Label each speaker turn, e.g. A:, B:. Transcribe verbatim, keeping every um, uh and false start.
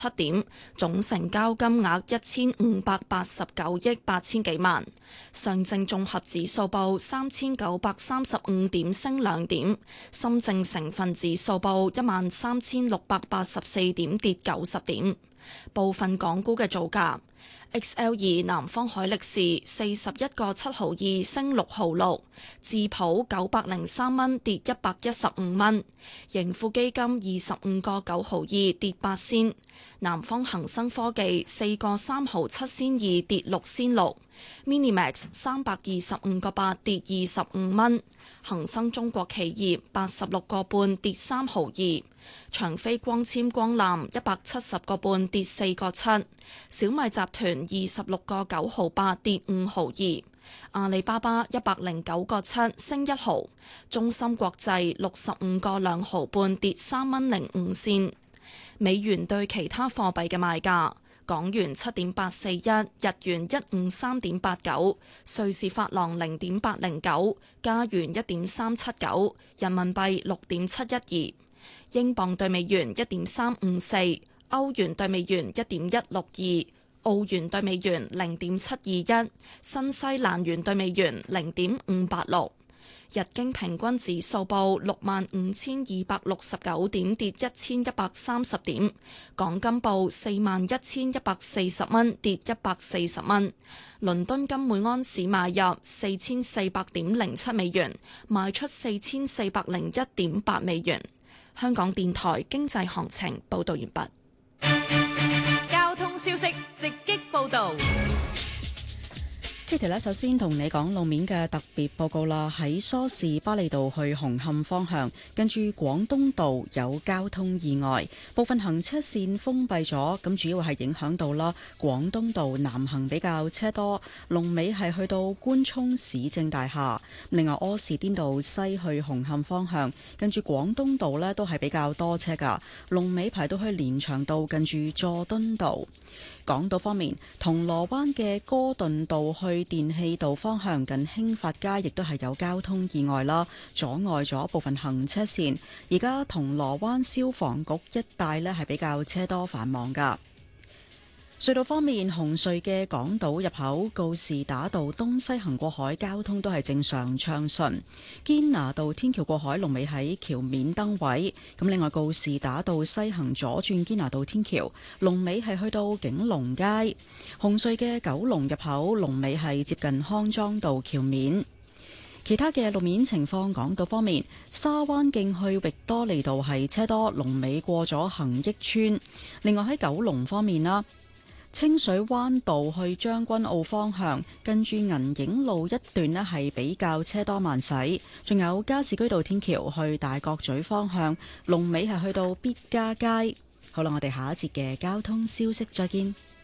A: 七點，總成交金額一千五百八十九億八千幾萬。上證綜合指數報三千九百三十五點，升兩點。深證成分指數報一萬三千六百八十四點，跌九十點。部分港股嘅造價。X L 二南方海力士四十一個七毫二升六毫六，智普九百零三蚊跌一百一十五蚊，盈富基金二十五個九毫二跌八仙，南方恒生科技四個三毫七仙二跌六仙六，Minimax 三百二十五個八跌二十五蚊，恒生中國企業八十六個半跌三毫二。長飛光纖光纜一百七十個半跌四個七，小米集團二十六個九毫八跌五毫二，阿里巴巴一百零九個七升一毫，中芯國際六十五個兩毫半跌三蚊零五仙。美元對其他貨幣嘅賣價：港元七點八四一，日元一五三點八九，瑞士法郎零點八零九，加元一點三七九，人民幣六點七一二。英鎊對美元一點三五四，歐元對美元一點一六二，澳元對美元零點七二一，新西蘭元對美元零點五八六。日經平均指數報六萬五千二百六十九點，跌一千一百三十點。港金報四萬一千一百四十蚊，跌一百四十蚊。倫敦金每安士買入四千四百點零七美元，賣出四千四百零一點八美元。香港電台經濟行情報道完
B: 畢。交通消息直擊報道。
C: Kitty 咧，首先同你講路面嘅特別報告啦。喺梳士巴利道去紅磡方向，近住廣東道有交通意外，部分行車線封閉咗。咁主要係影響到啦，廣東道南行比較車多，龍尾係去到官涌市政大廈。另外，柯士甸道西去紅磡方向，近住廣東道呢都係比較多車噶，龍尾排到去連翔道近住佐敦道。港島方面，銅鑼灣嘅哥頓道去電氣道方向近興發街，亦都係有交通意外啦，阻礙咗部分行車線。而家銅鑼灣消防局一帶呢係比較車多繁忙噶。隧道方面，紅隧嘅港島入口告士打道東西行過海交通都係正常暢順，堅拿道天橋過海龍尾喺橋面燈位。咁另外，告士打道西行左轉堅拿道天橋龍尾係去到景隆街。紅隧嘅九龍入口龍尾係接近康莊道橋面。其他嘅路面情況，港島方面，沙灣徑去域多利道係車多，龍尾過咗恒益邨。另外喺九龍方面啦，清水灣道去將軍澳方向，近住銀影路一段呢係比較車多慢駛。仲有加士居道天橋去大角咀方向，龍尾係去到必嘉街。好啦，我哋下一節嘅交通消息再見。